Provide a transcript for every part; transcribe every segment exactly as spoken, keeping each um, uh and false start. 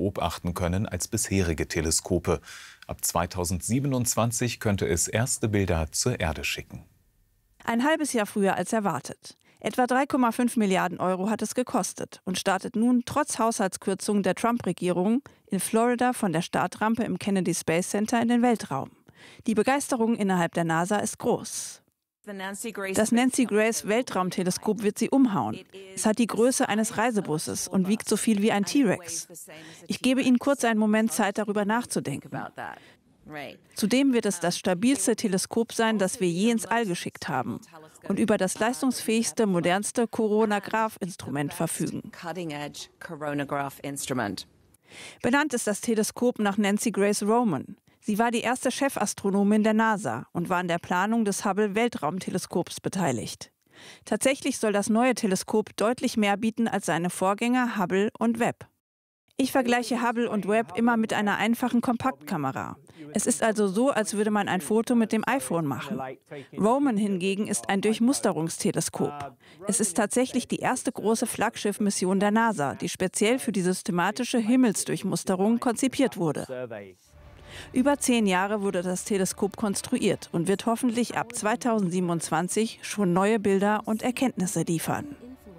beobachten können als bisherige Teleskope. Ab zweitausendsiebenundzwanzig könnte es erste Bilder zur Erde schicken. Ein halbes Jahr früher als erwartet. Etwa drei Komma fünf Milliarden Euro hat es gekostet und startet nun trotz Haushaltskürzungen der Trump-Regierung in Florida von der Startrampe im Kennedy Space Center in den Weltraum. Die Begeisterung innerhalb der NASA ist groß. Das Nancy Grace Weltraumteleskop wird sie umhauen. Es hat die Größe eines Reisebusses und wiegt so viel wie ein T-Rex. Ich gebe Ihnen kurz einen Moment Zeit, darüber nachzudenken. Zudem wird es das stabilste Teleskop sein, das wir je ins All geschickt haben und über das leistungsfähigste, modernste Coronagraph-Instrument verfügen. Benannt ist das Teleskop nach Nancy Grace Roman. Sie war die erste Chefastronomin der NASA und war an der Planung des Hubble-Weltraumteleskops beteiligt. Tatsächlich soll das neue Teleskop deutlich mehr bieten als seine Vorgänger Hubble und Webb. Ich vergleiche Hubble und Webb immer mit einer einfachen Kompaktkamera. Es ist also so, als würde man ein Foto mit dem iPhone machen. Roman hingegen ist ein Durchmusterungsteleskop. Es ist tatsächlich die erste große Flaggschiff-Mission der NASA, die speziell für die systematische Himmelsdurchmusterung konzipiert wurde. Über zehn Jahre wurde das Teleskop konstruiert und wird hoffentlich ab zweitausendsiebenundzwanzig schon neue Bilder und Erkenntnisse liefern.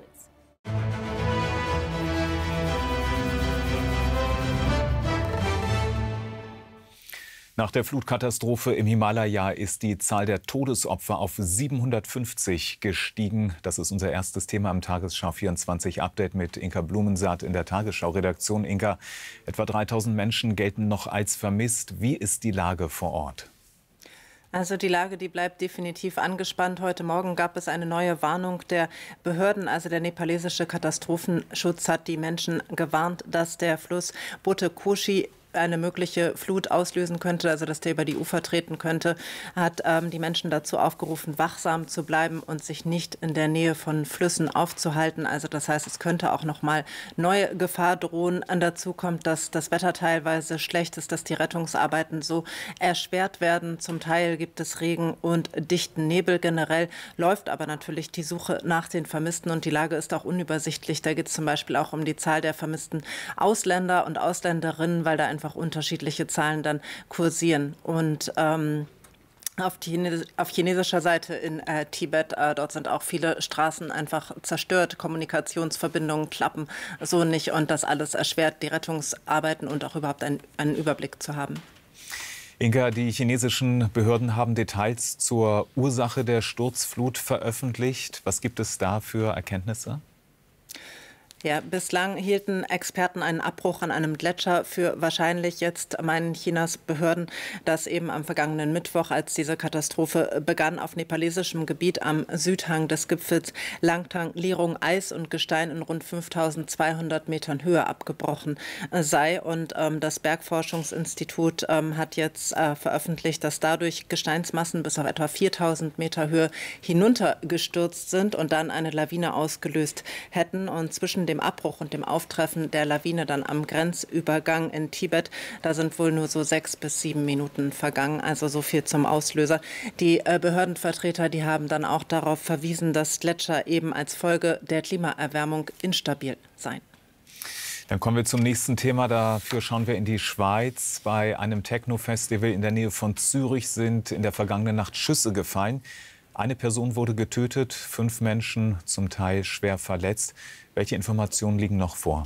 Nach der Flutkatastrophe im Himalaya ist die Zahl der Todesopfer auf siebenhundertfünfzig gestiegen. Das ist unser erstes Thema im Tagesschau vierundzwanzig Update mit Inka Blumensaat in der Tagesschau-Redaktion. Inka, etwa dreitausend Menschen gelten noch als vermisst. Wie ist die Lage vor Ort? Also die Lage, die bleibt definitiv angespannt. Heute Morgen gab es eine neue Warnung der Behörden. Also der nepalesische Katastrophenschutz hat die Menschen gewarnt, dass der Fluss Bote Koshi eine mögliche Flut auslösen könnte, also dass der über die Ufer treten könnte, hat ähm, die Menschen dazu aufgerufen, wachsam zu bleiben und sich nicht in der Nähe von Flüssen aufzuhalten. Also das heißt, es könnte auch noch mal neue Gefahr drohen. Dazu kommt, dass das Wetter teilweise schlecht ist, dass die Rettungsarbeiten so erschwert werden. Zum Teil gibt es Regen und dichten Nebel. Generell läuft aber natürlich die Suche nach den Vermissten und die Lage ist auch unübersichtlich. Da geht es zum Beispiel auch um die Zahl der vermissten Ausländer und Ausländerinnen, weil da ein einfach unterschiedliche Zahlen dann kursieren. Und ähm, auf, Chines auf chinesischer Seite in äh, Tibet, äh, dort sind auch viele Straßen einfach zerstört, Kommunikationsverbindungen klappen so nicht und das alles erschwert die Rettungsarbeiten und auch überhaupt einen, einen Überblick zu haben. Inka, die chinesischen Behörden haben Details zur Ursache der Sturzflut veröffentlicht. Was gibt es da für Erkenntnisse? Ja, bislang hielten Experten einen Abbruch an einem Gletscher für wahrscheinlich. Jetzt meinen Chinas Behörden, dass eben am vergangenen Mittwoch, als diese Katastrophe begann, auf nepalesischem Gebiet am Südhang des Gipfels Langtang Lirung Eis und Gestein in rund fünftausendzweihundert Metern Höhe abgebrochen sei. Und ähm, das Bergforschungsinstitut ähm, hat jetzt äh, veröffentlicht, dass dadurch Gesteinsmassen bis auf etwa viertausend Meter Höhe hinuntergestürzt sind und dann eine Lawine ausgelöst hätten. Und zwischen dem Abbruch und dem Auftreffen der Lawine dann am Grenzübergang in Tibet, da sind wohl nur so sechs bis sieben Minuten vergangen, also so viel zum Auslöser. Die äh, Behördenvertreter, die haben dann auch darauf verwiesen, dass Gletscher eben als Folge der Klimaerwärmung instabil seien. Dann kommen wir zum nächsten Thema. Dafür schauen wir in die Schweiz. Bei einem Techno-Festival in der Nähe von Zürich sind in der vergangenen Nacht Schüsse gefallen. Eine Person wurde getötet, fünf Menschen zum Teil schwer verletzt. Welche Informationen liegen noch vor?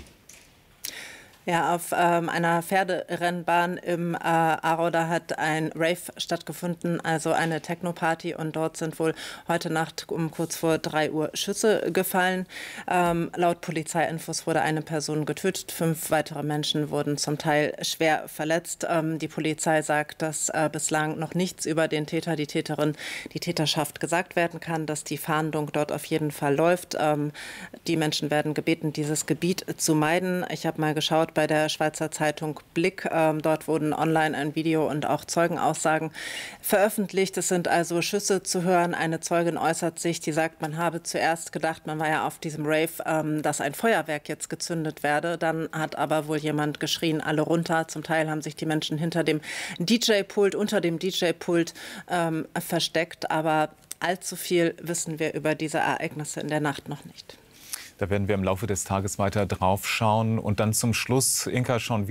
Ja, auf ähm, einer Pferderennbahn im äh, Aarau, da hat ein Rave stattgefunden, also eine Techno-Party. Und dort sind wohl heute Nacht um kurz vor drei Uhr Schüsse gefallen. Ähm, laut Polizeiinfos wurde eine Person getötet, fünf weitere Menschen wurden zum Teil schwer verletzt. Ähm, die Polizei sagt, dass äh, bislang noch nichts über den Täter, die Täterin, die Täterschaft gesagt werden kann, dass die Fahndung dort auf jeden Fall läuft. Ähm, die Menschen werden gebeten, dieses Gebiet zu meiden. Ich habe mal geschaut, bei der Schweizer Zeitung Blick. Ähm, dort wurden online ein Video und auch Zeugenaussagen veröffentlicht. Es sind also Schüsse zu hören. Eine Zeugin äußert sich, die sagt, man habe zuerst gedacht, man war ja auf diesem Rave, ähm, dass ein Feuerwerk jetzt gezündet werde. Dann hat aber wohl jemand geschrien, alle runter. Zum Teil haben sich die Menschen hinter dem D J-Pult, unter dem D J-Pult ähm, versteckt. Aber allzu viel wissen wir über diese Ereignisse in der Nacht noch nicht. Da werden wir im Laufe des Tages weiter drauf schauen. Und dann zum Schluss, Inka, schauen wir